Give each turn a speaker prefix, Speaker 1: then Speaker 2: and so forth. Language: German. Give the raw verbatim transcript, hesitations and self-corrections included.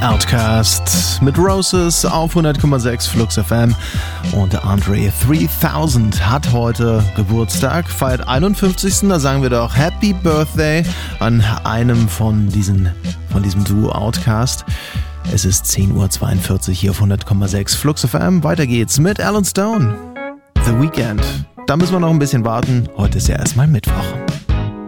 Speaker 1: Outcast mit Roses auf hundert Komma sechs Flux F M und der Andre dreitausend hat heute Geburtstag, feiert einundfünfzigsten Da sagen wir doch Happy Birthday an einem von diesen, von diesem Duo Outcast. Es ist zehn Uhr zweiundvierzig hier auf hundert Komma sechs Flux F M. Weiter geht's mit Alan Stone. The Weeknd. Da müssen wir noch ein bisschen warten. Heute ist ja erstmal Mittwoch.